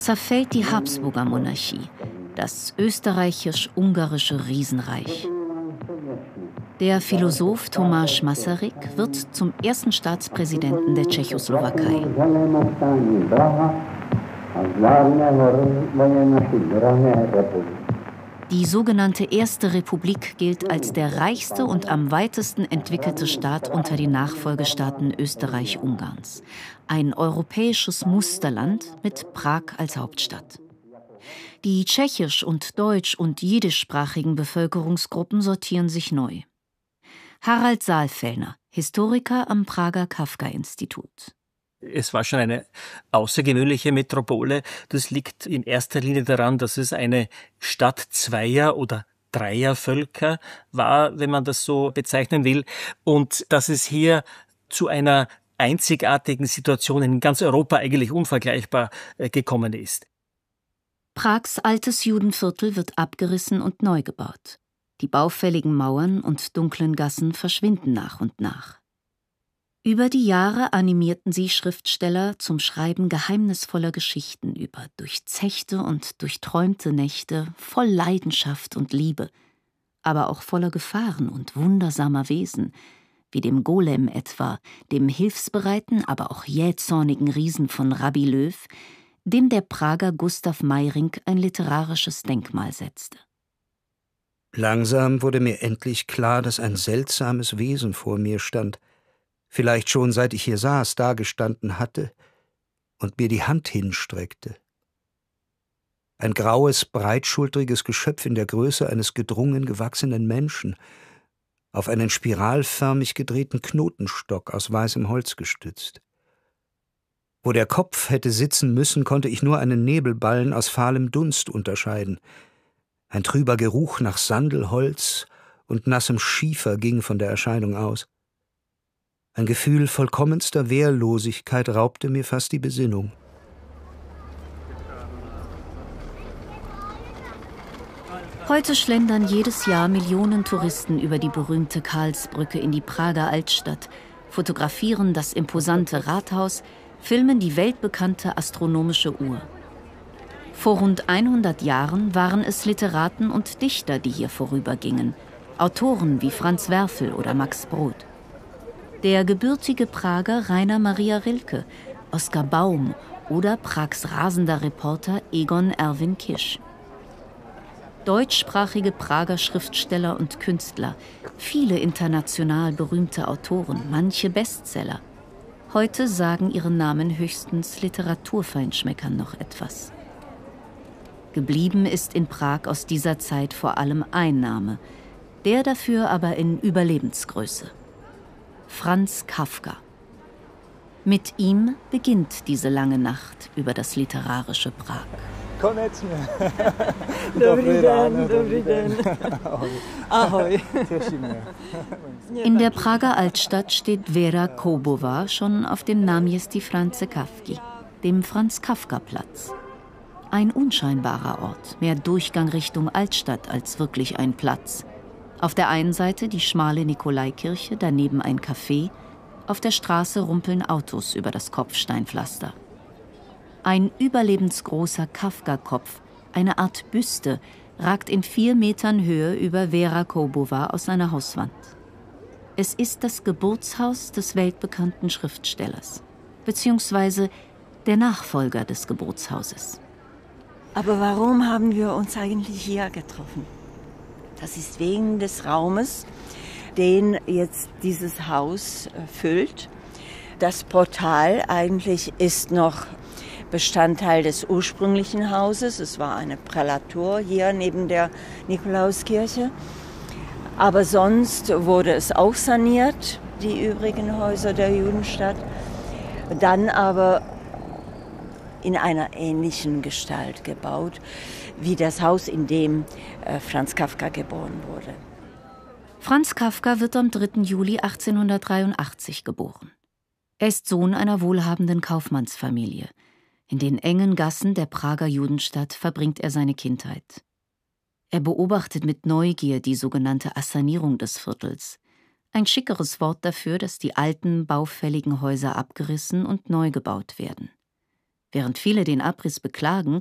Zerfällt die Habsburger Monarchie, das österreichisch-ungarische Riesenreich. Der Philosoph Tomáš Masaryk wird zum ersten Staatspräsidenten der Tschechoslowakei. Die sogenannte Erste Republik gilt als der reichste und am weitesten entwickelte Staat unter den Nachfolgestaaten Österreich-Ungarns. Ein europäisches Musterland mit Prag als Hauptstadt. Die tschechisch- und deutsch- und jiddischsprachigen Bevölkerungsgruppen sortieren sich neu. Harald Saalfellner, Historiker am Prager Kafka-Institut. Es war schon eine außergewöhnliche Metropole. Das liegt in erster Linie daran, dass es eine Stadt zweier oder dreier Völker war, wenn man das so bezeichnen will, und dass es hier zu einer einzigartigen Situation in ganz Europa eigentlich unvergleichbar gekommen ist. Prags altes Judenviertel wird abgerissen und neu gebaut. Die baufälligen Mauern und dunklen Gassen verschwinden nach und nach. Über die Jahre animierten sie Schriftsteller zum Schreiben geheimnisvoller Geschichten über durchzechte und durchträumte Nächte voll Leidenschaft und Liebe, aber auch voller Gefahren und wundersamer Wesen, wie dem Golem etwa, dem hilfsbereiten, aber auch jähzornigen Riesen von Rabbi Löw, dem der Prager Gustav Meyrink ein literarisches Denkmal setzte. Langsam wurde mir endlich klar, dass ein seltsames Wesen vor mir stand, vielleicht schon seit ich hier saß, dagestanden hatte und mir die Hand hinstreckte. Ein graues, breitschultriges Geschöpf in der Größe eines gedrungen gewachsenen Menschen, auf einen spiralförmig gedrehten Knotenstock aus weißem Holz gestützt. Wo der Kopf hätte sitzen müssen, konnte ich nur einen Nebelballen aus fahlem Dunst unterscheiden. Ein trüber Geruch nach Sandelholz und nassem Schiefer ging von der Erscheinung aus. Ein Gefühl vollkommenster Wehrlosigkeit raubte mir fast die Besinnung. Heute schlendern jedes Jahr Millionen Touristen über die berühmte Karlsbrücke in die Prager Altstadt, fotografieren das imposante Rathaus, filmen die weltbekannte astronomische Uhr. Vor rund 100 Jahren waren es Literaten und Dichter, die hier vorübergingen, Autoren wie Franz Werfel oder Max Brod. Der gebürtige Prager Rainer Maria Rilke, Oskar Baum oder Prags rasender Reporter Egon Erwin Kisch. Deutschsprachige Prager Schriftsteller und Künstler, viele international berühmte Autoren, manche Bestseller. Heute sagen ihren Namen höchstens Literaturfeinschmeckern noch etwas. Geblieben ist in Prag aus dieser Zeit vor allem ein Name, der dafür aber in Überlebensgröße: Franz Kafka. Mit ihm beginnt diese lange Nacht über das literarische Prag. In der Prager Altstadt steht Věra Koubová schon auf dem Náměstí Franze Kafky, dem Franz-Kafka-Platz. Ein unscheinbarer Ort, mehr Durchgang Richtung Altstadt als wirklich ein Platz. Auf der einen Seite die schmale Nikolaikirche, daneben ein Café. Auf der Straße rumpeln Autos über das Kopfsteinpflaster. Ein überlebensgroßer Kafka-Kopf, eine Art Büste, ragt in 4 Metern Höhe über Věra Koubová aus seiner Hauswand. Es ist das Geburtshaus des weltbekannten Schriftstellers, beziehungsweise der Nachfolger des Geburtshauses. Aber warum haben wir uns eigentlich hier getroffen? Das ist wegen des Raumes, den jetzt dieses Haus füllt. Das Portal eigentlich ist noch Bestandteil des ursprünglichen Hauses. Es war eine Prälatur hier neben der Nikolauskirche. Aber sonst wurde es auch saniert, die übrigen Häuser der Judenstadt. Dann aber in einer ähnlichen Gestalt gebaut, wie das Haus, in dem Franz Kafka geboren wurde. Franz Kafka wird am 3. Juli 1883 geboren. Er ist Sohn einer wohlhabenden Kaufmannsfamilie. In den engen Gassen der Prager Judenstadt verbringt er seine Kindheit. Er beobachtet mit Neugier die sogenannte Assanierung des Viertels. Ein schickeres Wort dafür, dass die alten, baufälligen Häuser abgerissen und neu gebaut werden. Während viele den Abriss beklagen,